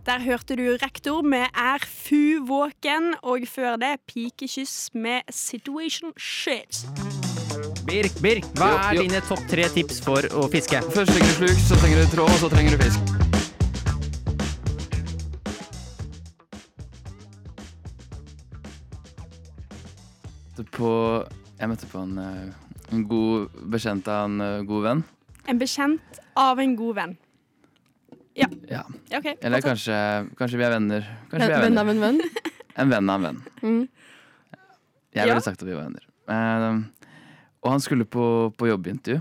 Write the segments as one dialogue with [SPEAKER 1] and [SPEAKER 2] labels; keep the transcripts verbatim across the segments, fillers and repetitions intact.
[SPEAKER 1] Der hørte du rektor med Er fu våken, og før det Pikekyss med Situation Shit.
[SPEAKER 2] Birk, Birk, hva
[SPEAKER 3] Jo,
[SPEAKER 2] er
[SPEAKER 3] jo.
[SPEAKER 2] dine topp tre tips for å fiske?
[SPEAKER 3] Først trenger du sluk, så trenger du tråd, og så trenger du fisk. På, jeg møtte på en, eh, en god bekjent av en eh, god venn.
[SPEAKER 1] En bekjent av en god venn. Ja,
[SPEAKER 3] Ja.
[SPEAKER 1] ja ok.
[SPEAKER 3] Eller
[SPEAKER 1] fortsett.
[SPEAKER 3] kanskje, kanskje vi er venner. Kanskje vi er
[SPEAKER 4] Venn
[SPEAKER 3] venner.
[SPEAKER 4] av en venn.
[SPEAKER 3] En venn av en venn.
[SPEAKER 4] Mm.
[SPEAKER 3] Jeg
[SPEAKER 1] Ja.
[SPEAKER 3] ville sagt at vi var venner. Eh, og han skulle på, på jobbintervju.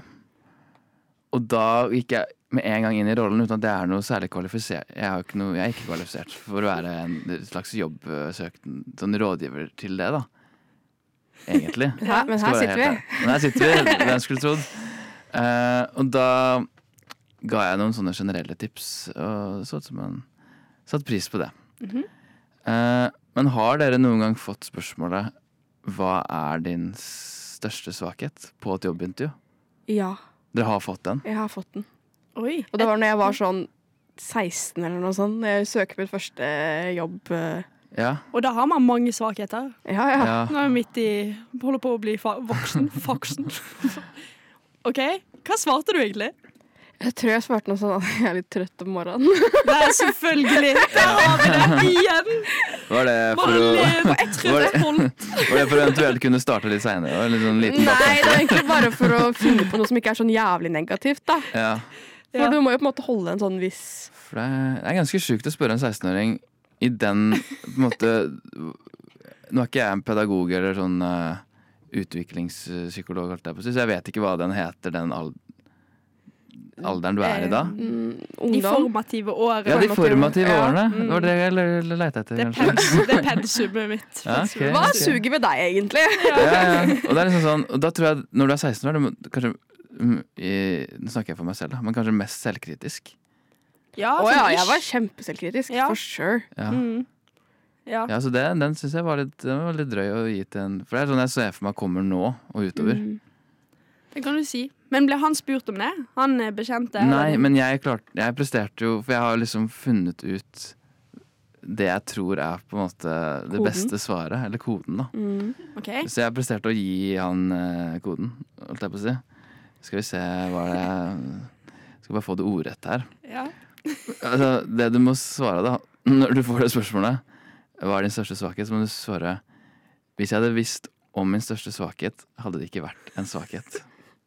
[SPEAKER 3] Og da gikk jeg med en gang inn i rollen uten at jeg er noe særlig kvalifisert. Jeg er, ikke, noe, jeg er ikke kvalifisert for å være en slags jobbsøkende sånn rådgiver til det, da. Egentlig.
[SPEAKER 4] Ja, men her
[SPEAKER 3] Skal være
[SPEAKER 4] sitter vi.
[SPEAKER 3] helt ærlig. Men her sitter vi, hvem skulle trodd. Eh, og da ga jeg noen sånne generelle tips, og så ut som han satt pris på det.
[SPEAKER 1] Mhm.
[SPEAKER 3] Eh, men har dere noen gang fått spørsmålet hva er din største svakhet på et jobbintervju?
[SPEAKER 4] Ja,
[SPEAKER 3] Dere har fått den?
[SPEAKER 4] jeg har fått den.
[SPEAKER 1] Oi.
[SPEAKER 4] Og det var når jeg var sånn seksten eller noe sånt. Når jeg søker mitt første jobb. eh,
[SPEAKER 3] Ja.
[SPEAKER 1] Og da har man mange svakheter.
[SPEAKER 4] Ja, ja.
[SPEAKER 3] ja.
[SPEAKER 1] Nå er jeg midt i Holder på å bli fa voksen. Faksen. OK, hva svarte du egentlig?
[SPEAKER 4] Jeg tror jeg svarte noe sånn at jeg er litt trøtt om morgenen.
[SPEAKER 1] Det er selvfølgelig. Der har vi det igjen.
[SPEAKER 3] Var det for
[SPEAKER 1] Bare
[SPEAKER 3] å,
[SPEAKER 1] lev. Jeg tror
[SPEAKER 3] var
[SPEAKER 1] det
[SPEAKER 3] det,
[SPEAKER 1] holdt.
[SPEAKER 3] var det for å eventuelt kunne starte litt senere? Litt sånn liten
[SPEAKER 4] Nei, det er egentlig bare for å finne på noe som ikke er sånn jævlig negativt, da.
[SPEAKER 3] Ja.
[SPEAKER 4] For
[SPEAKER 1] Ja.
[SPEAKER 4] du må jo på en måte holde en sånn viss
[SPEAKER 3] For det er, det er ganske sjukt å spørre en seksten-åring i den på en måte. Nå er ikke jeg en pedagog eller sånn uh, utviklingspsykolog, holdt jeg på å si, så jeg vet ikke hva den heter, den al alderen du er i da.
[SPEAKER 4] mm,
[SPEAKER 1] De
[SPEAKER 4] ungdom.
[SPEAKER 1] formative årene.
[SPEAKER 3] Ja, de formative
[SPEAKER 4] Ja.
[SPEAKER 3] årene.
[SPEAKER 1] Mm.
[SPEAKER 3] Det var det jeg le- lette etter.
[SPEAKER 1] Det er,
[SPEAKER 3] kanskje.
[SPEAKER 1] pens, det er pensumet mitt.
[SPEAKER 3] Ja, ok.
[SPEAKER 4] Hva suger ved deg, egentlig?
[SPEAKER 3] Ja, ja. Og det er liksom sånn, og da tror jeg, når du er seksten år, du må kanskje mm, i, nå snakker jeg for meg selv, da, men kanskje mest selvkritisk.
[SPEAKER 1] Ja,
[SPEAKER 4] Å
[SPEAKER 1] sånn
[SPEAKER 4] ja,
[SPEAKER 1] ish.
[SPEAKER 4] jeg var kjempeselvkritisk.
[SPEAKER 1] Ja.
[SPEAKER 4] For sure.
[SPEAKER 3] Ja.
[SPEAKER 1] Mm. Ja.
[SPEAKER 3] Ja, så det, den synes jeg var litt, den var litt drøy å gi til en. For det er sånn jeg ser for meg kommer nå og utover.
[SPEAKER 4] Mm.
[SPEAKER 1] Det kan du si. Men ble han spurt om det? Han er bekjente?
[SPEAKER 3] Nei,
[SPEAKER 1] eller?
[SPEAKER 3] men jeg klarte, jeg presterte jo, for jeg har liksom funnet ut det jeg tror er på en måte det
[SPEAKER 4] Koden.
[SPEAKER 3] beste svaret, eller koden da.
[SPEAKER 4] Mm.
[SPEAKER 1] Ok.
[SPEAKER 3] Så jeg presterte å gi han eh, koden, holdt jeg på å si. Skal vi se hva det er. Skal bare få det ordrett her.
[SPEAKER 1] Ja.
[SPEAKER 3] Altså, det du må svare da, når du får det spørsmålet, hva er din største svakhet, så må du svare, hvis jeg hadde visst om min største svakhet, hadde det ikke vært en svakhet.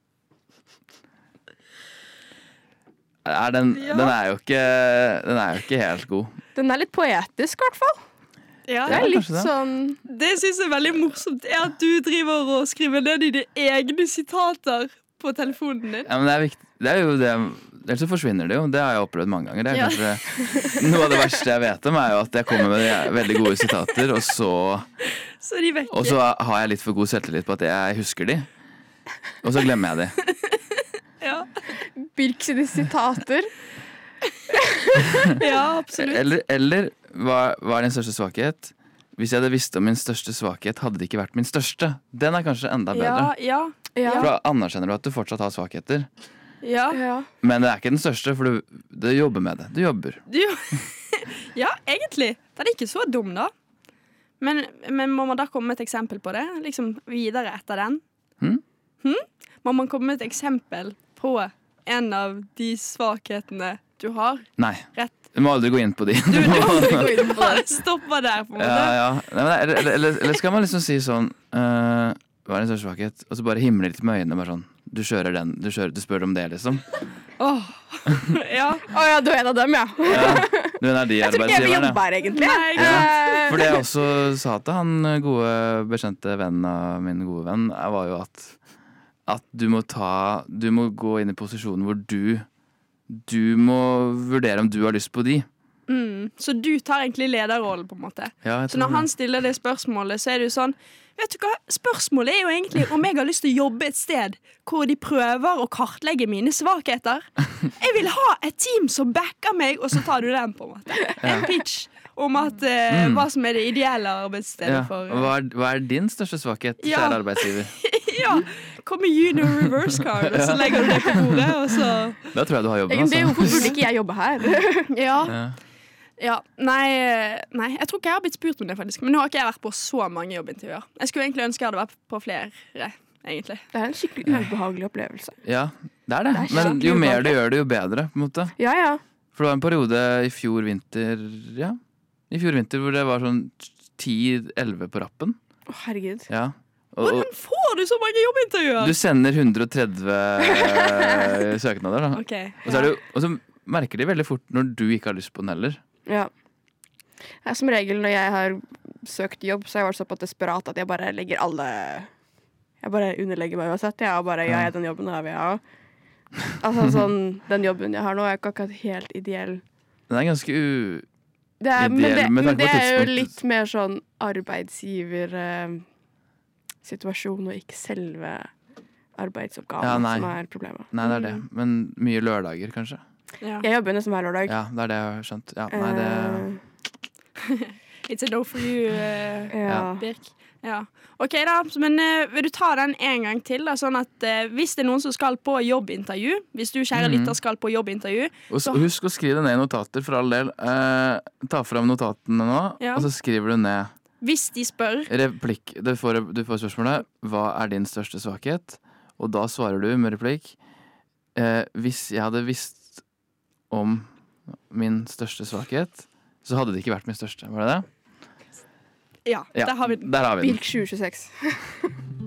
[SPEAKER 3] Er den,
[SPEAKER 1] Ja.
[SPEAKER 3] den, er jo ikke, den er jo ikke helt god.
[SPEAKER 4] Den er litt poetisk, i hvert fall.
[SPEAKER 1] Ja.
[SPEAKER 4] Det
[SPEAKER 3] Ja,
[SPEAKER 4] er litt
[SPEAKER 3] kanskje det.
[SPEAKER 4] sånn
[SPEAKER 1] Det jeg synes er veldig morsomt, er at du driver og skriver ned dine egne sitater på telefonen din.
[SPEAKER 3] Ja, men det er viktig. Det er jo det, ellers så forsvinner det jo. Det har jeg opplevd mange ganger. Det er
[SPEAKER 1] Ja.
[SPEAKER 3] kanskje noe av det verste jeg vet om, er jo at jeg kommer med veldig gode sitater, og så,
[SPEAKER 1] Så er de vekke.
[SPEAKER 3] og så har jeg litt for god selvtillit på at jeg husker de, og så glemmer jeg de.
[SPEAKER 1] Ja.
[SPEAKER 4] Birk sine sitater.
[SPEAKER 1] Ja, absolutt.
[SPEAKER 3] Eller, eller hva, hva er din største svakhet? Hvis jeg hadde visst om min største svakhet, hadde det ikke vært min største. Den er kanskje enda bedre.
[SPEAKER 1] Ja, ja,
[SPEAKER 4] Ja.
[SPEAKER 3] For da anerkjenner du at du fortsatt har svakheter.
[SPEAKER 1] ja.
[SPEAKER 4] Ja.
[SPEAKER 3] Men det er ikke den største, for du, du jobber med det. Du jobber.
[SPEAKER 1] Du, ja, egentlig. Den er ikke så dum, da. Men, men må man da komme med et eksempel på det? Liksom videre etter den?
[SPEAKER 3] Hm?
[SPEAKER 1] Hm? Må man komme med et eksempel på en av de svakhetene du har?
[SPEAKER 3] Nei.
[SPEAKER 1] Rett.
[SPEAKER 3] Du må aldri gå inn på de.
[SPEAKER 1] Du, du,
[SPEAKER 4] aldri gå inn
[SPEAKER 1] du
[SPEAKER 4] på
[SPEAKER 1] bare
[SPEAKER 4] det.
[SPEAKER 1] stopper der, på en
[SPEAKER 3] Ja,
[SPEAKER 1] måte.
[SPEAKER 3] ja. Nei, men, eller, eller, eller, eller skal man liksom si sånn uh, hva er din største svakhet? Og så bare himle litt med øynene. Bare sånn, du kjører den, du, kjører, du spør om det, liksom.
[SPEAKER 1] Åh. Ja.
[SPEAKER 4] Å ja, du er en av dem, ja.
[SPEAKER 3] Ja, du er de
[SPEAKER 4] Jeg tror ikke jeg vil
[SPEAKER 3] arbeidsgiverne.
[SPEAKER 4] jobbe her, egentlig.
[SPEAKER 1] Nei, ikke
[SPEAKER 4] Eh,
[SPEAKER 3] For det jeg også sa til han gode, bekjente vennen av min gode venn, er- var jo at, at du må ta Du må gå inn i posisjonen hvor du Du må vurdere om du har lyst på de.
[SPEAKER 1] Mm. Så du tar egentlig lederrollen, på en måte.
[SPEAKER 3] Ja, jeg
[SPEAKER 1] Så
[SPEAKER 3] tror
[SPEAKER 1] når han stiller det spørsmålet, så er det jo sånn, vet du hva, spørsmålet er jo egentlig om jeg har lyst til å jobbe et sted hvor de prøver å kartlegge mine svakheter. Jeg vil ha et team som backer meg, og så tar du den, på en måte. En pitch om at, eh,
[SPEAKER 3] Mm.
[SPEAKER 1] hva som er det ideelle arbeidsstedet
[SPEAKER 3] ja.
[SPEAKER 1] for...
[SPEAKER 3] Og hva, er, hva er din største svakhet,
[SPEAKER 1] Ja.
[SPEAKER 3] kjære arbeidsgiver?
[SPEAKER 1] Ja, kom med junior reverse card, og så legger du det på bordet, og så...
[SPEAKER 3] Da tror jeg du har jobben,
[SPEAKER 4] Egentlig,
[SPEAKER 3] altså.
[SPEAKER 4] hvorfor burde ikke jeg jobbe her?
[SPEAKER 1] Ja,
[SPEAKER 3] Ja.
[SPEAKER 1] Ja, nei, nei, jeg tror ikke jeg har blitt spurt om det faktisk. Men nå har ikke jeg vært på så mange jobbintervjuer. Jeg skulle egentlig ønske jeg hadde vært på flere, egentlig.
[SPEAKER 4] Det er en skikkelig ubehagelig opplevelse.
[SPEAKER 3] Ja, det er det.
[SPEAKER 4] Det er
[SPEAKER 3] Men
[SPEAKER 4] skikkelig
[SPEAKER 3] jo mer du
[SPEAKER 4] ubehagelig.
[SPEAKER 3] gjør det, jo bedre. på en måte.
[SPEAKER 4] Ja, ja.
[SPEAKER 3] For det var en periode i fjor vinter Ja, i fjor vinter hvor det var sånn ti elleve på rappen.
[SPEAKER 4] Å, herregud.
[SPEAKER 3] Ja. Og, og
[SPEAKER 1] Hvordan får du så mange jobbintervjuer?
[SPEAKER 3] du sender hundre og tretti søknader, da.
[SPEAKER 1] Ok,
[SPEAKER 3] Og så, er det, jo- og så merker de veldig fort når du ikke har lyst på den heller.
[SPEAKER 4] Ja. Det er som regel når jeg har søkt jobb, så har jeg vært såpass desperat at jeg bare legger alle Jeg bare underlegger meg uansett. Jeg har bare, ja, ja, den jobben har vi, ja. Altså sånn, den jobben jeg har nå er ikke akkurat helt ideell.
[SPEAKER 3] Den er ganske u...
[SPEAKER 4] Det er, men,
[SPEAKER 3] Ideell,
[SPEAKER 4] det,
[SPEAKER 3] med
[SPEAKER 4] men
[SPEAKER 3] tanke
[SPEAKER 4] det
[SPEAKER 3] på
[SPEAKER 4] er jo
[SPEAKER 3] tidspunkt.
[SPEAKER 4] litt mer sånn arbeidsgiver-situasjon og ikke selve arbeidsoppgaven
[SPEAKER 3] Ja, nei.
[SPEAKER 4] som er problemet.
[SPEAKER 3] Nei, det er det. Men mye lørdager, kanskje.
[SPEAKER 1] ja.
[SPEAKER 4] Jeg jobber nesten hver lørdag.
[SPEAKER 3] Ja, det er det jeg har skjønt. Ja, nei, det...
[SPEAKER 1] It's a no for you, eh,
[SPEAKER 4] Eh, ja.
[SPEAKER 1] Birk. Ja. Ok da, men eh, vil du ta den en gang til da, sånn at eh, hvis det er noen som skal på jobbintervju, hvis du kjære
[SPEAKER 3] Mhm.
[SPEAKER 1] lytter skal på jobbintervju,
[SPEAKER 3] Og s-
[SPEAKER 1] Så-
[SPEAKER 3] husk å skrive det ned i notater, for all del. Eh, ta fram notatene nå,
[SPEAKER 1] Ja.
[SPEAKER 3] og så skriver du ned
[SPEAKER 1] hvis de spør,
[SPEAKER 3] replikk. Du får, du får spørsmålet 'Hva er din største svakhet?' Og da svarer du med replikk eh, 'Hvis jeg hadde visst om min største svakhet, så hadde det ikke vært min største'. Var det det?
[SPEAKER 1] ja,
[SPEAKER 3] Ja,
[SPEAKER 1] der har vi den.
[SPEAKER 3] der har vi den.
[SPEAKER 4] Birk tjue tjueseks.